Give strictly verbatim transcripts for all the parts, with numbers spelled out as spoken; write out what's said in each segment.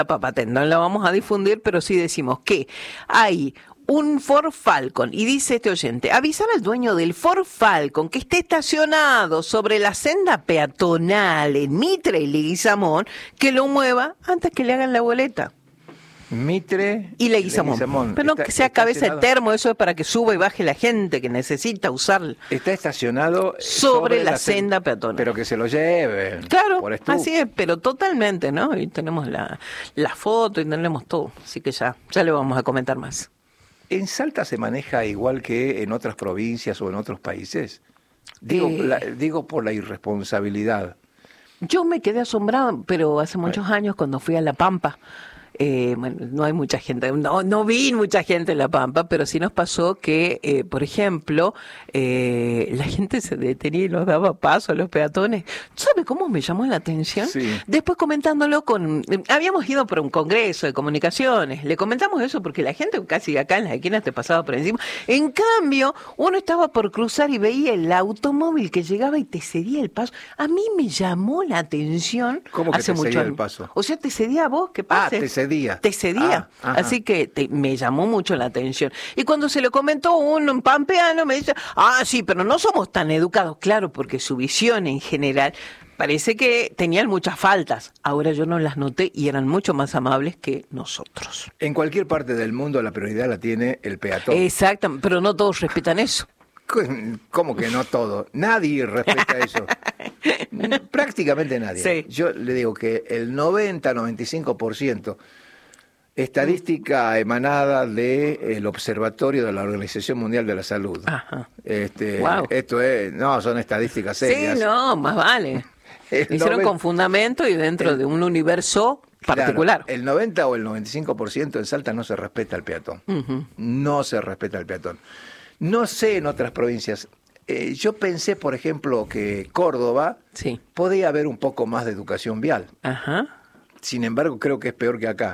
patente, no la vamos a difundir, pero sí decimos que hay un Ford Falcon, y dice este oyente, avisar al dueño del Ford Falcon que esté estacionado sobre la senda peatonal en Mitre y Leguizamón, que lo mueva antes que le hagan la boleta. Mitre y Leguizamón. Leguizamón. Pero no Está- que sea está cabeza de estacionado- termo, eso es para que suba y baje la gente que necesita usar Está estacionado sobre, la, sen- senda peatonal. Pero que se lo lleven. Claro, por estu- así es, pero totalmente, ¿no? Y tenemos la, la foto y tenemos todo, así que ya, ya le vamos a comentar más. ¿En Salta se maneja igual que en otras provincias o en otros países? Digo, Eh. la- digo por la irresponsabilidad. Yo me quedé asombrado, pero hace muchos años cuando fui a La Pampa, eh, bueno, no hay mucha gente, no, no vi mucha gente en La Pampa, pero sí nos pasó que, eh, por ejemplo, eh, la gente se detenía y nos daba paso a los peatones. ¿Sabe cómo me llamó la atención? Sí. Después comentándolo con... eh, habíamos ido por un congreso de comunicaciones, le comentamos eso porque la gente casi acá en las esquinas te pasaba por encima. En cambio, uno estaba por cruzar y veía el automóvil que llegaba y te cedía el paso. A mí me llamó la atención. ¿Cómo que hace te mucho cedía el años. paso? O sea, te cedía a vos, ¿qué Ah, pasa? te cedía. Te cedía. Ah, ajá. Así que te- me llamó mucho la atención. Y cuando se lo comentó un pampeano, me dice, ah, sí, pero no somos tan educados. Claro, porque su visión en general parece que tenían muchas faltas. Ahora yo no las noté y eran mucho más amables que nosotros. En cualquier parte del mundo la prioridad la tiene el peatón. Exacto, pero no todos respetan eso. ¿Cómo que no todo? Nadie respeta eso. Prácticamente nadie. Sí. Yo le digo que el noventa, noventa y cinco por ciento estadística emanada del Observatorio de la Organización Mundial de la Salud. Ajá. Este, Wow. Esto es, no, son estadísticas serias. Sí, no, más vale. El Lo hicieron noven- con fundamento y dentro el- de un universo Claro, particular. el noventa o el noventa y cinco por ciento en Salta no se respeta al peatón. Ujú. No se respeta al peatón. No sé en otras provincias. Eh, yo pensé, por ejemplo, que Córdoba Sí. podía haber un poco más de educación vial. Ajá. Sin embargo, creo que es peor que acá.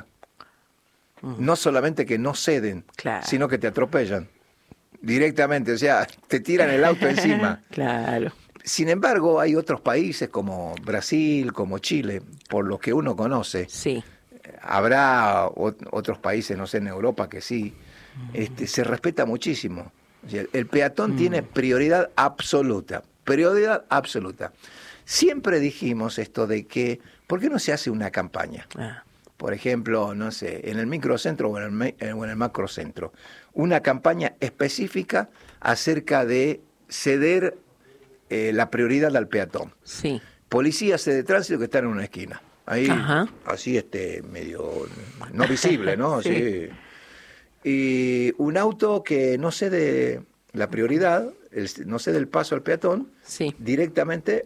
No solamente que no ceden, Claro. sino que te atropellan directamente, o sea, te tiran el auto encima. Claro. Sin embargo, hay otros países como Brasil, como Chile, por lo que uno conoce. Sí. Habrá ot- otros países, no sé, en Europa que sí. Este, se respeta muchísimo. O sea, el peatón tiene prioridad absoluta, prioridad absoluta. Siempre dijimos esto de que, ¿por qué no se hace una campaña? Ah. Por ejemplo, no sé, en el microcentro o en el, me- o en el macrocentro, una campaña específica acerca de ceder eh, la prioridad al peatón. Sí. Policías de tránsito que están en una esquina, ahí, Ajá. así este, medio no visible, ¿no? Sí. Así. Y un auto que no cede la prioridad, el- no cede el paso al peatón, Sí. directamente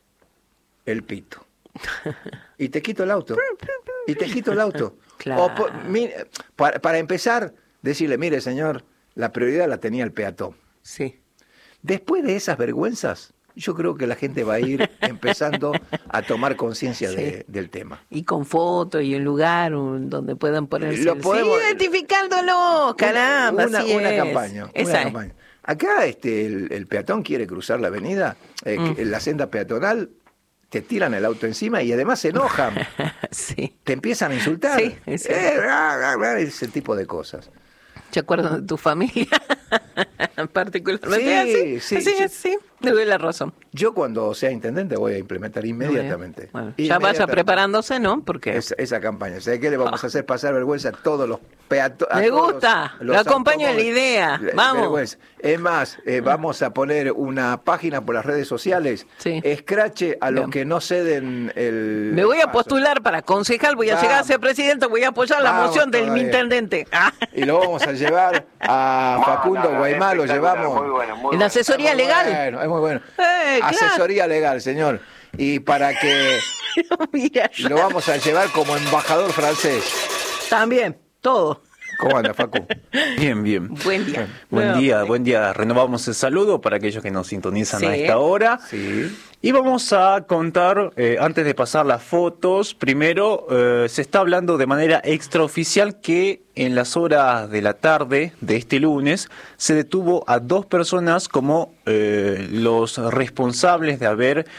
el pito. Y te quito el auto. Y te quito el auto. Claro. O por- mi- para, para empezar, decirle, mire señor, la prioridad la tenía el peatón. Sí. Después de esas vergüenzas, yo creo que la gente va a ir empezando a tomar conciencia Sí. de- del tema. Y con foto y un lugar un- donde puedan ponerse. Lo el- podemos- sí, identificándolo, caramba. Una, así una es. campaña. Esa Una es. campaña. Acá este, el, el peatón quiere cruzar la avenida, eh, Mm. que- la senda peatonal, te tiran el auto encima y además se enojan. Sí. Te empiezan a insultar. Sí, es Eh, cierto. bla, bla, bla, ese tipo de cosas. ¿Se acuerdan de tu familia? Particularmente. Sí, así, sí, así sí. es, sí. Le doy la razón. Yo cuando sea intendente voy a implementar inmediatamente. Bueno, ya vaya Inmediatamente. preparándose, ¿no? Porque Esa, esa campaña. ¿Sabes qué le vamos a hacer pasar vergüenza a todos los peatones? Me gusta, lo acompaño en la idea. Vamos. Es más, eh, vamos a poner una página por las redes sociales. Sí. Escrache a los Bien. que no ceden el. me voy el a paso. postular para concejal, voy a Vamos. llegar a ser presidente, voy a apoyar la Vamos moción del todavía. intendente. Ah. Y lo vamos a llevar a Facundo No, no, Guaymá, lo espectacular, llevamos. Muy bueno, muy En bueno. asesoría Es muy legal. Bueno, es muy bueno. Eh, claro. Asesoría legal, señor. Y para que Mira, lo vamos a llevar como embajador francés. también, todo. ¿Cómo anda, Facu? Bien, bien. Buen día. Buen Nueva día, parte. buen día. Renovamos el saludo para aquellos que nos sintonizan Sí. a esta hora. Sí. Y vamos a contar, eh, antes de pasar las fotos, primero eh, se está hablando de manera extraoficial que en las horas de la tarde de este lunes se detuvo a dos personas como eh, los responsables de haber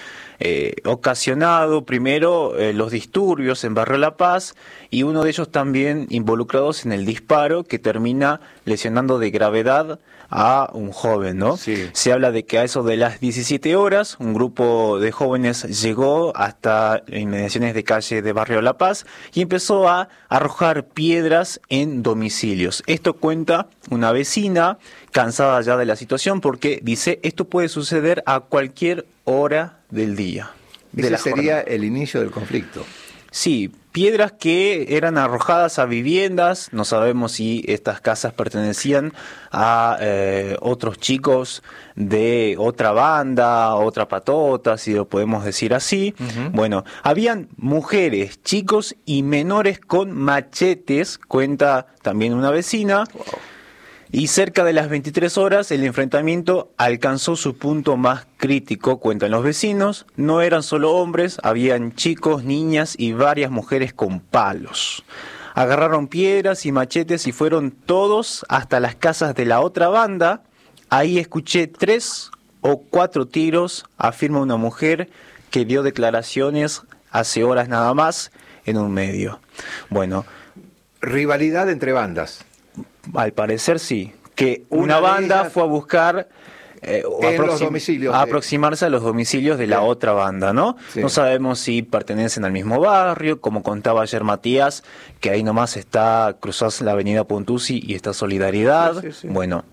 eh, ocasionado primero eh, los disturbios en Barrio La Paz y uno de ellos también involucrados en el disparo que termina lesionando de gravedad a un joven, ¿no? Sí. Se habla de que a eso de las diecisiete horas un grupo de jóvenes llegó hasta inmediaciones de calle de Barrio La Paz y empezó a arrojar piedras en domicilios. Esto cuenta una vecina cansada ya de la situación porque dice esto puede suceder a cualquier hora del día. De Ese la sería jornada. el inicio del conflicto. Sí, piedras que eran arrojadas a viviendas, no sabemos si estas casas pertenecían a eh, otros chicos de otra banda, otra patota, si lo podemos decir así. Uh-huh. Bueno, habían mujeres, chicos y menores con machetes, cuenta también una vecina. Wow. Y cerca de las veintitrés horas el enfrentamiento alcanzó su punto más crítico, cuentan los vecinos. No eran solo hombres, habían chicos, niñas y varias mujeres con palos. Agarraron piedras y machetes y fueron todos hasta las casas de la otra banda. Ahí escuché tres o cuatro tiros, afirma una mujer que dio declaraciones hace horas nada más en un medio. Bueno, rivalidad entre bandas. Al parecer sí, que una, una banda ellas, fue a buscar eh, aproxim los domicilios a de... aproximarse a los domicilios de sí. la otra banda, ¿no? Sí. No sabemos si pertenecen al mismo barrio, como contaba ayer Matías, que ahí nomás está, cruzás la avenida Puntusi y está Solidaridad. Sí, sí, sí. Bueno,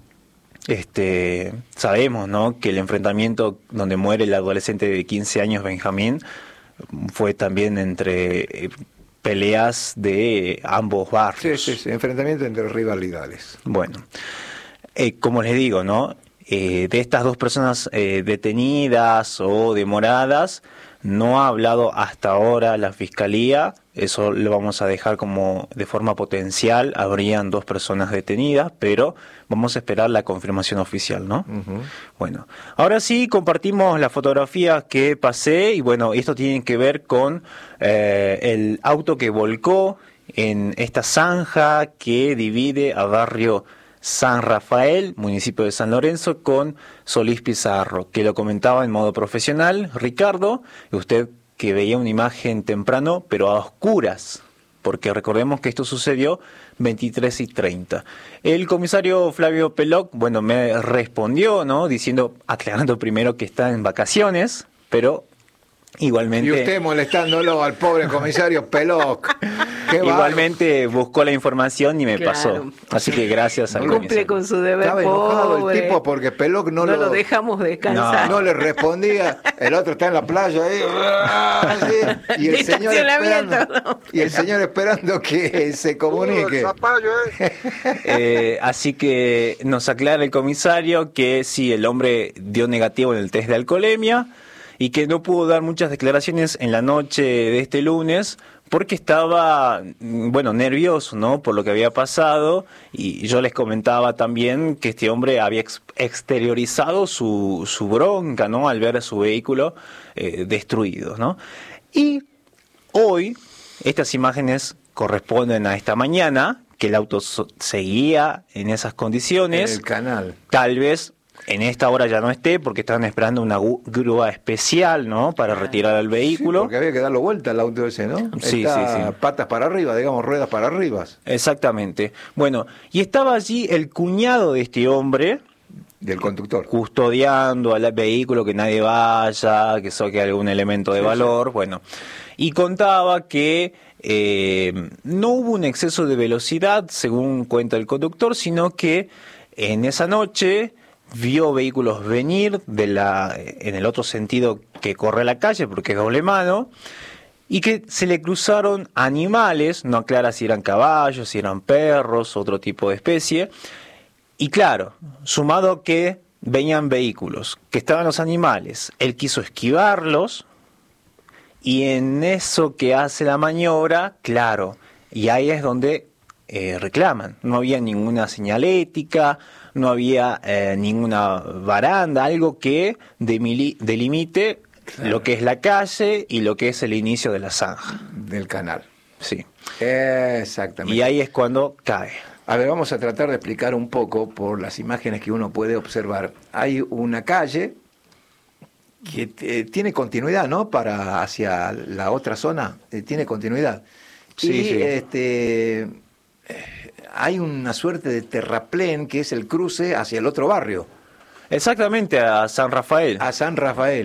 este, sabemos, ¿no?, que el enfrentamiento donde muere el adolescente de quince años, Benjamín, fue también entre... Eh, peleas de ambos barrios. Sí, sí, sí, enfrentamiento entre rivalidades. Bueno, eh, como les digo, ¿no? Eh, de estas dos personas eh, detenidas o demoradas, no ha hablado hasta ahora la Fiscalía, eso lo vamos a dejar como de forma potencial, habrían dos personas detenidas, pero vamos a esperar la confirmación oficial, ¿no? Uh-huh. Bueno, ahora sí compartimos las fotografías que pasé y bueno, esto tiene que ver con eh, el auto que volcó en esta zanja que divide a barrio San Rafael, municipio de San Lorenzo, con Solís Pizarro, que lo comentaba en modo profesional, Ricardo, y usted que veía una imagen temprano, pero a oscuras, porque recordemos que esto sucedió veintitrés y treinta. El comisario Flavio Peloc, bueno, me respondió, ¿no?, diciendo, aclarando primero que está en vacaciones, pero igualmente... Y usted molestándolo al pobre comisario Peloc. Igualmente buscó la información y me claro. pasó. Así que gracias al Cumple con su deber. Estaba enojado el tipo porque Peloc no, no lo, lo dejamos descansar. No. no le respondía. El otro está en la playa ahí. Y el señor esperando, no. y el señor esperando que se comunique. eh, así que nos aclara el comisario que sí, el hombre dio negativo en el test de alcoholemia y que no pudo dar muchas declaraciones en la noche de este lunes porque estaba, bueno, nervioso, ¿no?, por lo que había pasado, y yo les comentaba también que este hombre había ex exteriorizado su, su bronca, ¿no?, al ver su vehículo eh, destruido, ¿no? Y hoy, estas imágenes corresponden a esta mañana, que el auto seguía en esas condiciones. En el canal. Tal vez... en esta hora ya no esté porque estaban esperando una grúa especial, ¿no?, para retirar el vehículo. Sí, porque había que darlo vuelta al auto ese, ¿no? Sí, Está sí, sí. patas para arriba, digamos, ruedas para arriba. Exactamente. Bueno, y estaba allí el cuñado de este hombre. Del conductor. Custodiando al vehículo, que nadie vaya, que saque algún elemento de sí, valor. Sí. Bueno, y contaba que eh, no hubo un exceso de velocidad, según cuenta el conductor, sino que en esa noche... vio vehículos venir de la en el otro sentido que corre la calle, porque es doble mano, y que se le cruzaron animales, no aclara si eran caballos, si eran perros, otro tipo de especie, y claro, sumado que venían vehículos, que estaban los animales, él quiso esquivarlos, y en eso que hace la maniobra, claro, y ahí es donde eh, reclaman, no había ninguna señalética, no había eh, ninguna baranda, algo que delimite claro. lo que es la calle y lo que es el inicio de la zanja. Del canal. Sí. Exactamente. Y ahí es cuando cae. A ver, vamos a tratar de explicar un poco por las imágenes que uno puede observar. Hay una calle que eh, tiene continuidad, ¿no? Para hacia la otra zona, eh, tiene continuidad. Sí, y sí. este, eh, hay una suerte de terraplén que es el cruce hacia el otro barrio, Exactamente, a San Rafael. a San Rafael.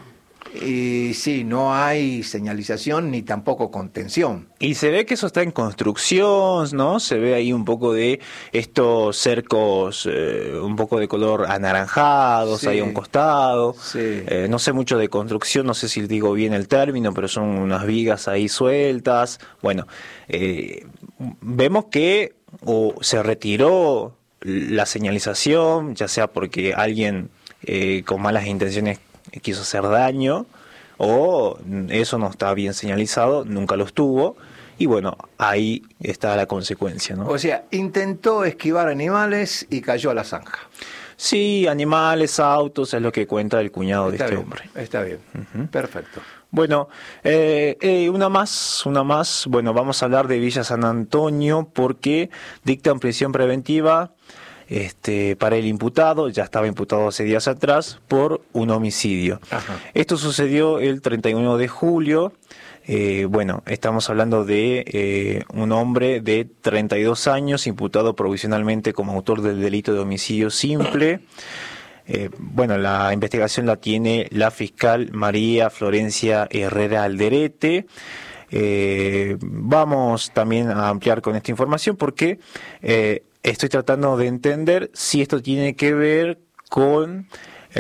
Y sí, no hay señalización ni tampoco contención. Y se ve que eso está en construcción, ¿no? Se ve ahí un poco de estos cercos, eh, un poco de color anaranjados, Sí. ahí a un costado. Sí. Eh, no sé mucho de construcción, no sé si digo bien el término, pero son unas vigas ahí sueltas. Bueno, eh, vemos que o se retiró la señalización, ya sea porque alguien eh, con malas intenciones quiso hacer daño, o eso no está bien señalizado, nunca lo estuvo, y bueno, ahí está la consecuencia, ¿no? O sea, intentó esquivar animales y cayó a la zanja. Sí, animales, autos, es lo que cuenta el cuñado Está de este bien, hombre. está bien, Ujú. perfecto. Bueno, eh, eh, una más, una más. Bueno, vamos a hablar de Villa San Antonio porque dictan prisión preventiva este, para el imputado, ya estaba imputado hace días atrás, por un homicidio. Ajá. Esto sucedió el treinta y uno de julio. Eh, bueno, estamos hablando de eh, un hombre de treinta y dos años, imputado provisionalmente como autor del delito de homicidio simple. Eh, bueno, la investigación la tiene la fiscal María Florencia Herrera Alderete. Eh, vamos también a ampliar con esta información porque eh, estoy tratando de entender si esto tiene que ver con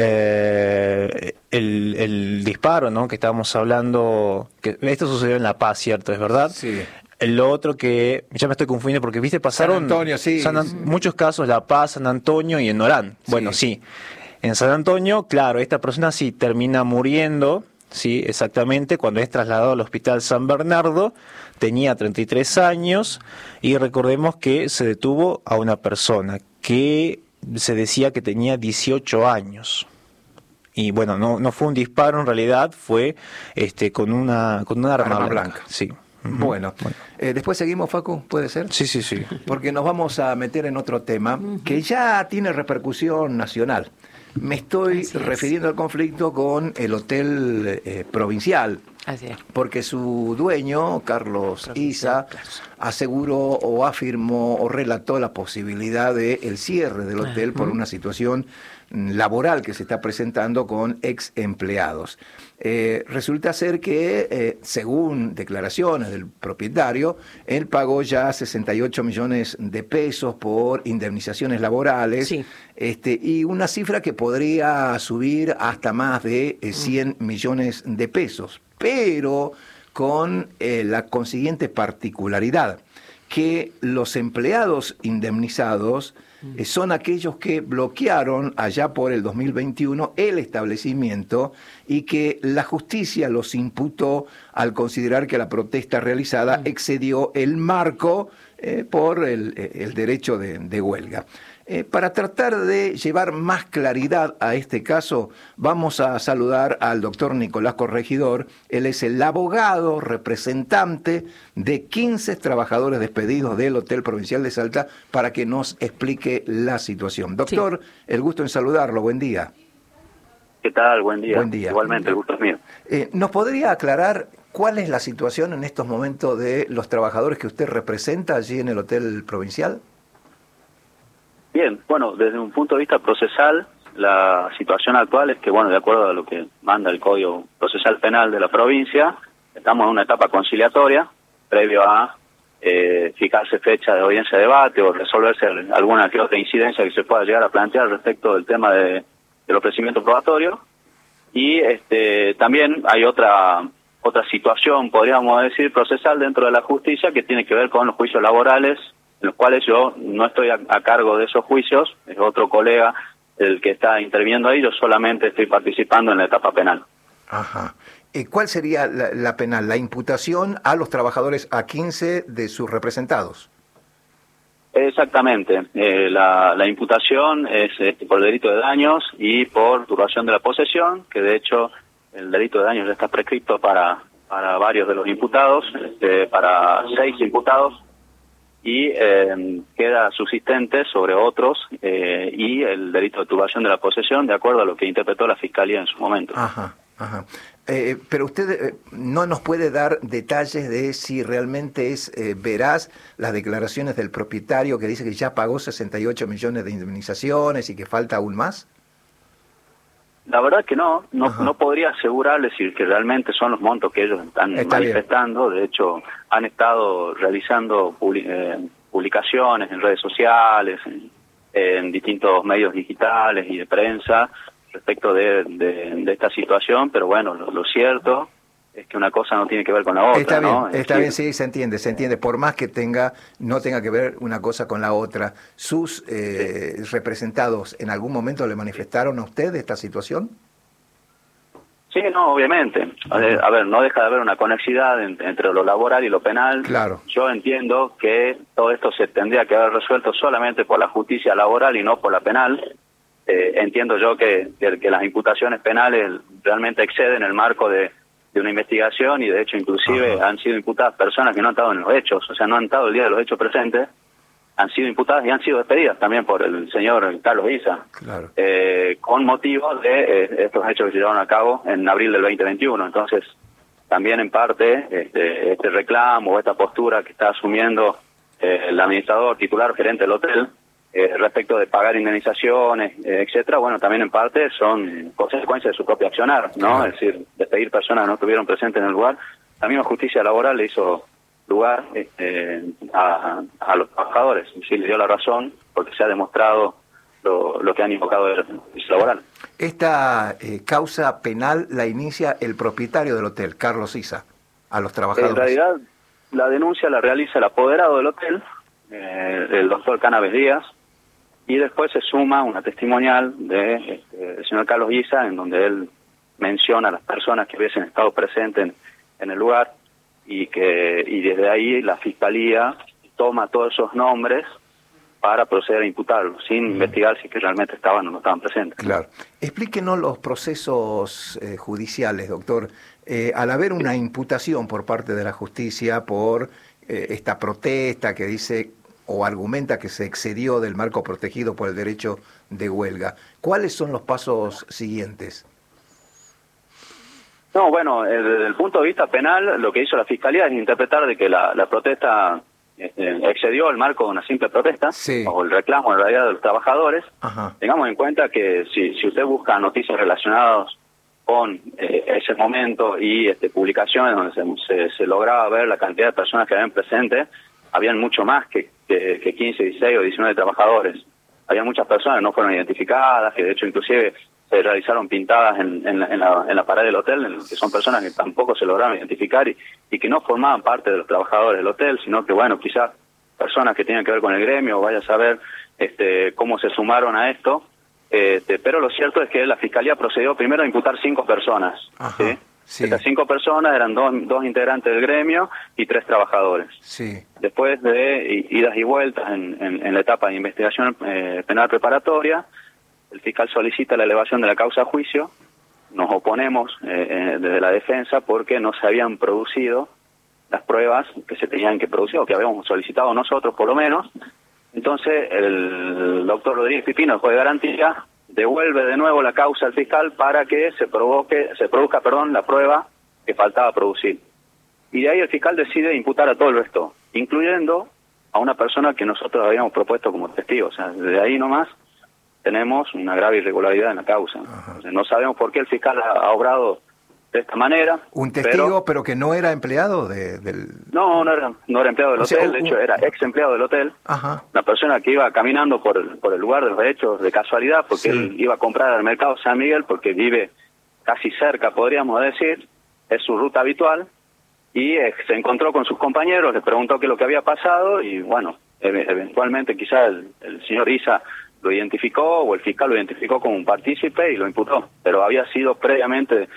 eh, el, el disparo, ¿no? Que estábamos hablando, que esto sucedió en La Paz, ¿cierto? ¿Es verdad? Sí. Lo otro que, ya me estoy confundiendo porque, viste, pasaron San Antonio, sí. San An- muchos casos, La Paz, San Antonio y en Orán. Bueno, sí. En San Antonio, claro, esta persona sí termina muriendo, sí, exactamente, cuando es trasladado al Hospital San Bernardo, tenía treinta y tres años, y recordemos que se detuvo a una persona que se decía que tenía dieciocho años. Y bueno, no, no fue un disparo en realidad, fue este con una con una arma, Arma blanca. blanca. Sí. Ujú. Bueno, eh, después seguimos, Facu, ¿puede ser? Sí, sí, sí. Porque nos vamos a meter en otro tema que ya tiene repercusión nacional. Me estoy Así es. refiriendo al conflicto con el hotel eh, provincial, Así es. porque su dueño, Carlos Provincial, Isa, claro. aseguró o afirmó o relató la posibilidad de el cierre del hotel por una situación mm, laboral que se está presentando con ex empleados. Eh, resulta ser que, eh, según declaraciones del propietario, él pagó ya sesenta y ocho millones de pesos por indemnizaciones laborales, Sí. este, y una cifra que podría subir hasta más de eh, cien millones de pesos, pero con eh, la consiguiente particularidad que los empleados indemnizados eh, son aquellos que bloquearon allá por el dos mil veintiuno el establecimiento y que la justicia los imputó al considerar que la protesta realizada excedió el marco eh, por el, el derecho de, de huelga. Eh, para tratar de llevar más claridad a este caso, vamos a saludar al doctor Nicolás Corregidor. Él es el abogado representante de quince trabajadores despedidos del Hotel Provincial de Salta para que nos explique la situación. Doctor, sí. El gusto en saludarlo. Buen día. ¿Qué tal? Buen día. Buen día. Igualmente, el gusto es mío. Eh, ¿Nos podría aclarar cuál es la situación en estos momentos de los trabajadores que usted representa allí en el Hotel Provincial? Bien, bueno, desde un punto de vista procesal, la situación actual es que, bueno, de acuerdo a lo que manda el Código Procesal Penal de la provincia, estamos en una etapa conciliatoria, previo a eh, fijarse fecha de audiencia de debate o resolverse alguna que otra incidencia que se pueda llegar a plantear respecto del tema de, del ofrecimiento probatorio. Y este también hay otra otra situación, podríamos decir, procesal dentro de la justicia que tiene que ver con los juicios laborales, en los cuales yo no estoy a, a cargo de esos juicios, es otro colega el que está interviniendo ahí, yo solamente estoy participando en la etapa penal. Ajá. ¿Y cuál sería la, la penal? La imputación a los trabajadores, a quince de sus representados. Exactamente. Eh, la, la imputación es este, por delito de daños y por turbación de la posesión, que de hecho el delito de daños ya está prescrito para, para varios de los imputados, este, para seis imputados. y eh, queda subsistente sobre otros eh, y el delito de turbación de la posesión, de acuerdo a lo que interpretó la Fiscalía en su momento. Ajá, ajá. Eh, pero usted eh, no nos puede dar detalles de si realmente es eh, veraz las declaraciones del propietario que dice que ya pagó sesenta y ocho millones de indemnizaciones y que falta aún más. La verdad que no, no, no podría asegurarles si que realmente son los montos que ellos están Está manifestando. Bien. De hecho, han estado realizando publi eh, publicaciones en redes sociales, en, en distintos medios digitales y de prensa respecto de, de, de esta situación, pero bueno, lo, lo cierto es que una cosa no tiene que ver con la otra. Está bien, ¿no? está bien, sí, se entiende, se entiende. Por más que tenga, no tenga que ver una cosa con la otra. ¿Sus eh, sí. representados en algún momento le manifestaron a usted esta situación? Sí, no, obviamente. A ver, a ver, no deja de haber una conexidad en, entre lo laboral y lo penal. Claro. Yo entiendo que todo esto se tendría que haber resuelto solamente por la justicia laboral y no por la penal. Eh, entiendo yo que, que, que las imputaciones penales realmente exceden el marco de de una investigación y de hecho inclusive Ajá. han sido imputadas personas que no han estado en los hechos, o sea, no han estado el día de los hechos presentes, han sido imputadas y han sido despedidas también por el señor Carlos Issa, claro. eh, con motivo de eh, estos hechos que se llevaron a cabo en abril del veinte veintiuno. Entonces, también en parte este, este reclamo o esta postura que está asumiendo eh, el administrador, titular, gerente del hotel, Eh, respecto de pagar indemnizaciones, eh, etcétera, bueno, también en parte son consecuencias de su propio accionar, ¿no? Es decir, despedir personas que no estuvieron presentes en el lugar. La misma justicia laboral le hizo lugar este, a, a los trabajadores, sí le dio la razón, porque se ha demostrado lo, lo que han invocado de la justicia laboral. Esta eh, causa penal la inicia el propietario del hotel, Carlos Issa, a los trabajadores. En realidad, la denuncia la realiza el apoderado del hotel, eh, el doctor Cannabis Díaz, y después se suma una testimonial de este, el señor Carlos Issa, en donde él menciona a las personas que hubiesen estado presentes en, en el lugar, y que y desde ahí la Fiscalía toma todos esos nombres para proceder a imputarlos, sin mm. investigar si que realmente estaban o no estaban presentes. Claro. Explíquenos los procesos eh, judiciales, doctor. Eh, al haber una imputación por parte de la justicia por eh, esta protesta que dice o argumenta que se excedió del marco protegido por el derecho de huelga, ¿cuáles son los pasos siguientes? No, bueno, desde el punto de vista penal, lo que hizo la Fiscalía es interpretar de que la, la protesta este, excedió el marco de una simple protesta, sí. o el reclamo en realidad de los trabajadores. Ajá. Tengamos en cuenta que si, si usted busca noticias relacionadas con eh, ese momento y este, publicaciones donde se, se, se lograba ver la cantidad de personas que habían presentes, habían mucho más que, que, que quince, dieciséis o diecinueve trabajadores. Había muchas personas que no fueron identificadas, que de hecho inclusive se realizaron pintadas en, en, la, en, la, en la pared del hotel, en que son personas que tampoco se lograron identificar y, y que no formaban parte de los trabajadores del hotel, sino que, bueno, quizás personas que tenían que ver con el gremio, vaya a saber este, cómo se sumaron a esto. Este, pero lo cierto es que la Fiscalía procedió primero a imputar cinco personas. Ajá, ¿sí? Sí. Estas cinco personas eran dos, dos integrantes del gremio y tres trabajadores. Sí. Después de idas y vueltas en, en, en la etapa de investigación eh, penal preparatoria, el fiscal solicita la elevación de la causa a juicio. Nos oponemos eh, eh, desde la defensa porque no se habían producido las pruebas que se tenían que producir, o que habíamos solicitado nosotros por lo menos. Entonces el doctor Rodríguez Pipino, el juez de garantía, devuelve de nuevo la causa al fiscal para que se provoque, se produzca, perdón, la prueba que faltaba producir. Y de ahí el fiscal decide imputar a todo el resto, incluyendo a una persona que nosotros habíamos propuesto como testigo. O sea, desde ahí nomás tenemos una grave irregularidad en la causa. O sea, no sabemos por qué el fiscal ha, ha obrado de esta manera. Un testigo, pero, pero que no era empleado de, del... No, no era, no era empleado del o hotel, sea, de un... hecho era ex empleado del hotel. Ajá. Una persona que iba caminando por el, por el lugar de los hechos de casualidad, porque sí. él iba a comprar al mercado San Miguel, porque vive casi cerca, podríamos decir, es su ruta habitual, y eh, se encontró con sus compañeros, les preguntó qué es lo que había pasado, y bueno, e- eventualmente quizá el, el señor Issa lo identificó, o el fiscal lo identificó como un partícipe y lo imputó, pero había sido previamente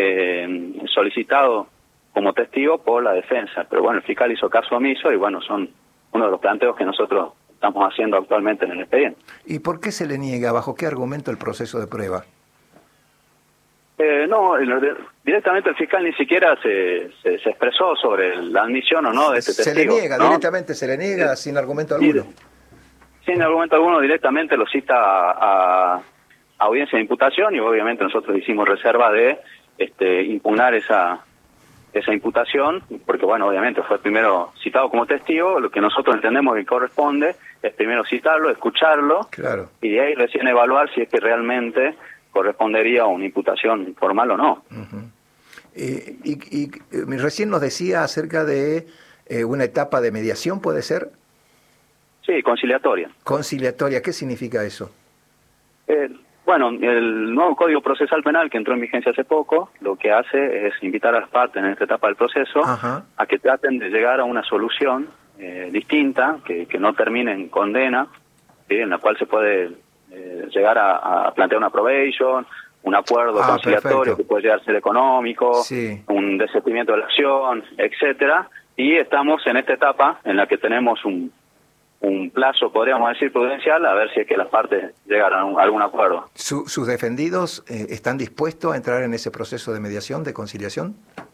eh, solicitado como testigo por la defensa. Pero bueno, el fiscal hizo caso omiso y bueno, son uno de los planteos que nosotros estamos haciendo actualmente en el expediente. ¿Y por qué se le niega? ¿Bajo qué argumento el proceso de prueba? Eh, no, directamente el fiscal ni siquiera se, se, se expresó sobre la admisión o no de este se testigo. Se le niega, ¿no? directamente se le niega sí. sin argumento alguno. Sí, sin argumento alguno, directamente lo cita a, a audiencia de imputación y obviamente nosotros hicimos reserva de este, impugnar esa esa imputación, porque bueno, obviamente fue primero citado como testigo, lo que nosotros entendemos que corresponde es primero citarlo, escucharlo, claro. y de ahí recién evaluar si es que realmente correspondería a una imputación formal o no. Uh-huh. eh, y, y, y recién nos decía acerca de eh, una etapa de mediación, ¿puede ser? Sí, conciliatoria. Conciliatoria, ¿qué significa eso? Eh, bueno, el nuevo Código Procesal Penal que entró en vigencia hace poco, lo que hace es invitar a las partes en esta etapa del proceso Ajá. a que traten de llegar a una solución eh, distinta, que, que no termine en condena, ¿sí? En la cual se puede eh, llegar a, a plantear una probation, un acuerdo ah, conciliatorio perfecto. que puede llegar a ser económico, sí. un desistimiento de la acción, etcétera. Y estamos en esta etapa en la que tenemos un un plazo, podríamos decir, prudencial, a ver si es que las partes llegan a, un, a algún acuerdo. ¿Su, ¿Sus defendidos eh, están dispuestos a entrar en ese proceso de mediación, de conciliación?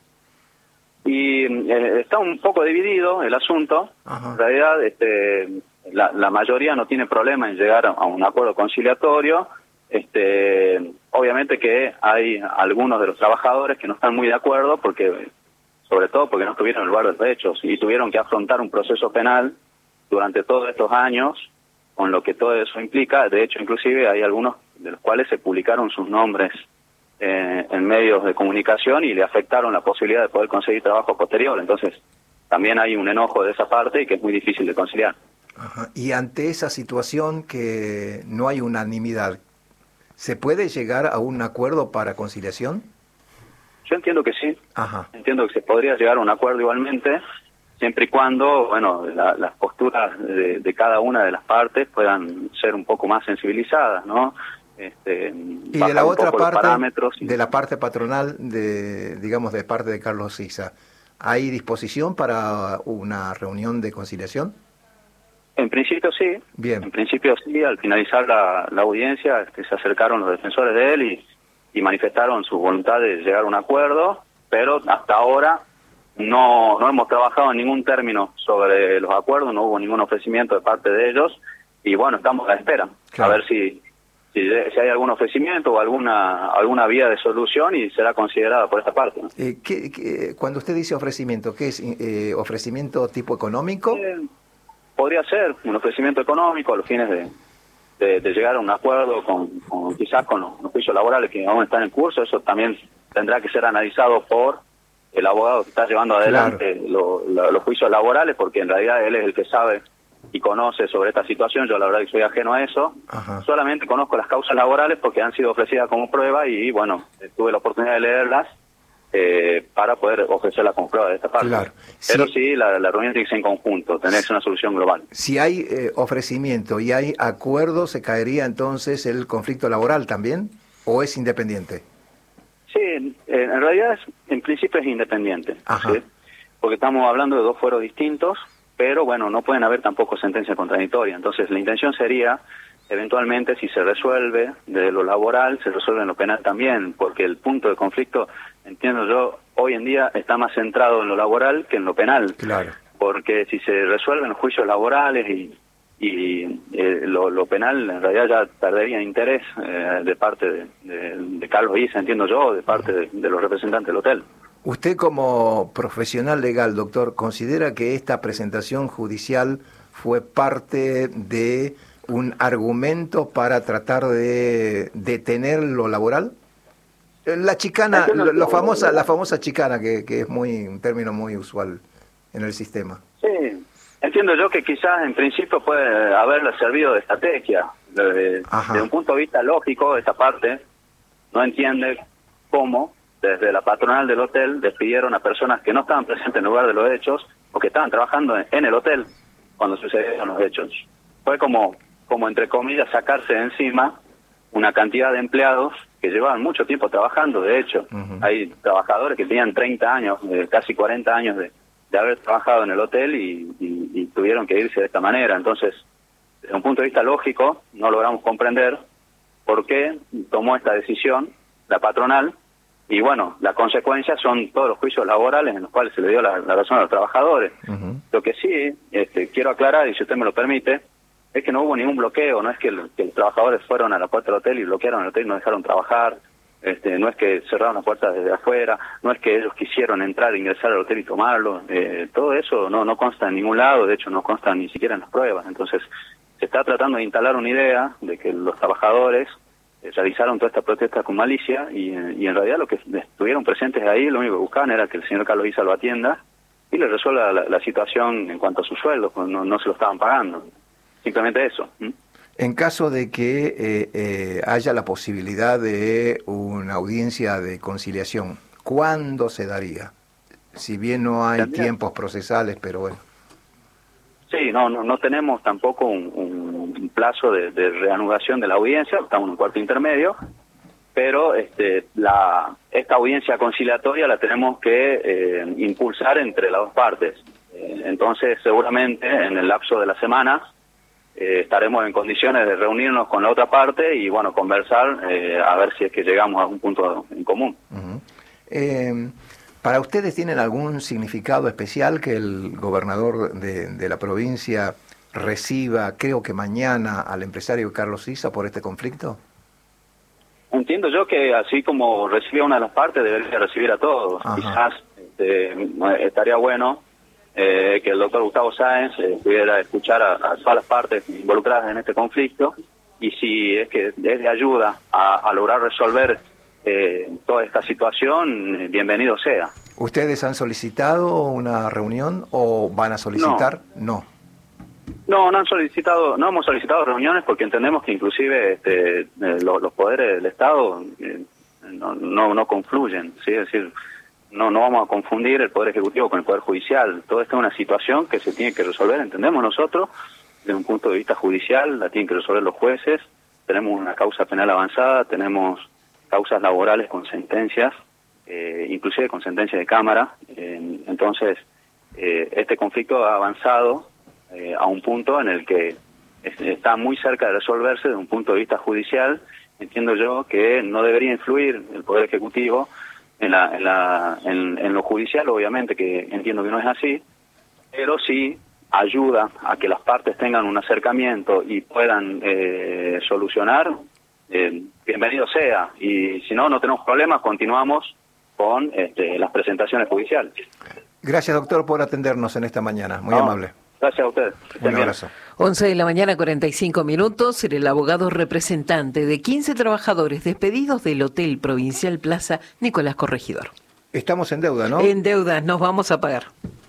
Y eh, está un poco dividido el asunto. Ajá. En realidad, este, la, la mayoría no tiene problema en llegar a, a un acuerdo conciliatorio. Este, obviamente que hay algunos de los trabajadores que no están muy de acuerdo, porque sobre todo porque no estuvieron en el lugar de los hechos y tuvieron que afrontar un proceso penal durante todos estos años, con lo que todo eso implica. De hecho, inclusive hay algunos de los cuales se publicaron sus nombres eh, en medios de comunicación y le afectaron la posibilidad de poder conseguir trabajo posterior. Entonces, también hay un enojo de esa parte y que es muy difícil de conciliar. Ajá. Y ante esa situación que no hay unanimidad, ¿se puede llegar a un acuerdo para conciliación? Yo entiendo que sí. Ajá. Entiendo que se podría llegar a un acuerdo igualmente, siempre y cuando, bueno, la, las posturas de, de cada una de las partes puedan ser un poco más sensibilizadas, ¿no? Este, y de la otra parte, y... de la parte patronal, de digamos, de parte de Carlos Sisa, ¿hay disposición para una reunión de conciliación? En principio sí. Bien. En principio sí. Al finalizar la, la audiencia, este, se acercaron los defensores de él y, y manifestaron su voluntad de llegar a un acuerdo, pero hasta ahora No, no hemos trabajado en ningún término sobre los acuerdos, no hubo ningún ofrecimiento de parte de ellos y bueno, estamos a la espera, claro. a ver si, si si hay algún ofrecimiento o alguna alguna vía de solución y será considerada por esta parte, ¿no? Eh, ¿qué, qué, cuando usted dice ofrecimiento, ¿qué es? Eh, ¿ofrecimiento tipo económico? Eh, podría ser un ofrecimiento económico a los fines de, de, de llegar a un acuerdo con, con quizás con los, los juicios laborales que aún están en curso. Eso también tendrá que ser analizado por el abogado que está llevando adelante claro. lo, lo, los juicios laborales, porque en realidad él es el que sabe y conoce sobre esta situación. Yo la verdad que soy ajeno a eso. Ajá. Solamente conozco las causas laborales porque han sido ofrecidas como prueba y bueno, tuve la oportunidad de leerlas eh, para poder ofrecerlas como prueba de esta parte. Claro. Pero sí, sí, la, la reunión tiene que ser en conjunto, tener que ser una solución global. Si hay eh, ofrecimiento y hay acuerdo, ¿se caería entonces el conflicto laboral también o es independiente? Sí, en, en realidad es, en principio es independiente, ¿sí? Porque estamos hablando de dos fueros distintos, pero bueno, no pueden haber tampoco sentencia contradictoria. Entonces la intención sería, eventualmente, si se resuelve de lo laboral, se resuelve en lo penal también, porque el punto de conflicto, entiendo yo, hoy en día está más centrado en lo laboral que en lo penal. Claro. Porque si se resuelven los juicios laborales y y eh, lo, lo penal en realidad ya perdería interés eh, de parte de, de, de Carlos Sisa, entiendo yo, de parte de, de los representantes del hotel. Usted como profesional legal, doctor, ¿considera que esta presentación judicial fue parte de un argumento para tratar de detener lo laboral? La chicana, lo, lo famosa, la famosa chicana, que, que es muy un término muy usual en el sistema. Sí. Entiendo yo que quizás en principio puede haberle servido de estrategia. Desde, desde un punto de vista lógico, esta parte no entiende cómo desde la patronal del hotel despidieron a personas que no estaban presentes en el lugar de los hechos o que estaban trabajando en el hotel cuando sucedieron los hechos. Fue como, como entre comillas, sacarse de encima una cantidad de empleados que llevaban mucho tiempo trabajando. De hecho, uh-huh. hay trabajadores que tenían treinta años, eh, casi cuarenta años de de haber trabajado en el hotel y, y, y tuvieron que irse de esta manera. Entonces, desde un punto de vista lógico, no logramos comprender por qué tomó esta decisión la patronal y bueno, la consecuencia son todos los juicios laborales en los cuales se le dio la, la razón a los trabajadores. Uh-huh. Lo que sí este, quiero aclarar, y si usted me lo permite, es que no hubo ningún bloqueo, no es que, el, que los trabajadores fueron a la puerta del hotel y bloquearon el hotel y no dejaron trabajar, este, no es que cerraron las puertas desde afuera, no es que ellos quisieron entrar, ingresar al hotel y tomarlo, eh, todo eso no, no consta en ningún lado, de hecho no consta ni siquiera en las pruebas. Entonces se está tratando de instalar una idea de que los trabajadores eh, realizaron toda esta protesta con malicia y, y en realidad lo que estuvieron presentes ahí, lo único que buscaban era que el señor Carlos Issa lo atienda y le resuelva la, la situación en cuanto a sus sueldos, pues no, no se lo estaban pagando. Simplemente eso. ¿Mm? En caso de que eh, eh, haya la posibilidad de una audiencia de conciliación, ¿cuándo se daría? Si bien no hay ¿También? tiempos procesales, pero bueno. Sí, no, no, no tenemos tampoco un, un plazo de, de reanudación de la audiencia, estamos en un cuarto intermedio, pero este, la, esta audiencia conciliatoria la tenemos que eh, impulsar entre las dos partes. Eh, entonces, seguramente en el lapso de la semana eh, estaremos en condiciones de reunirnos con la otra parte y, bueno, conversar eh, a ver si es que llegamos a un punto en común. Uh-huh. eh, ¿Para ustedes tienen algún significado especial que el gobernador de, de la provincia reciba, creo que mañana, al empresario Carlos Issa por este conflicto? Entiendo yo que así como recibe a una de las partes, debería recibir a todos. Ajá. Quizás este, estaría bueno eh, que el doctor Gustavo Sáenz eh, pudiera escuchar a, a todas las partes involucradas en este conflicto y si es que es de ayuda a, a lograr resolver eh, toda esta situación, bienvenido sea. ¿Ustedes han solicitado una reunión o van a solicitar? No. No, no han solicitado, no hemos solicitado reuniones porque entendemos que inclusive este, eh, los, los poderes del Estado eh, no, no, no confluyen, ¿sí? Es decir, no, no vamos a confundir el Poder Ejecutivo con el Poder Judicial. Todo esto es una situación que se tiene que resolver, entendemos nosotros, desde un punto de vista judicial, la tienen que resolver los jueces, tenemos una causa penal avanzada, tenemos causas laborales con sentencias, eh, inclusive con sentencias de Cámara, eh, entonces eh, este conflicto ha avanzado Eh, a un punto en el que es, está muy cerca de resolverse desde un punto de vista judicial. Entiendo yo que no debería influir el Poder Ejecutivo en, la, en, la, en, en lo judicial, obviamente que entiendo que no es así, pero sí ayuda a que las partes tengan un acercamiento y puedan eh, solucionar, eh, bienvenido sea. Y si no, no tenemos problemas, continuamos con este, las presentaciones judiciales. Gracias, doctor, por atendernos en esta mañana. Muy no. amable. Gracias a ustedes. Un abrazo. once de la mañana, cuarenta y cinco minutos. El abogado representante de quince trabajadores despedidos del Hotel Provincial Plaza Nicolás Corregidor. Estamos en deuda, ¿no? En deuda, nos vamos a pagar.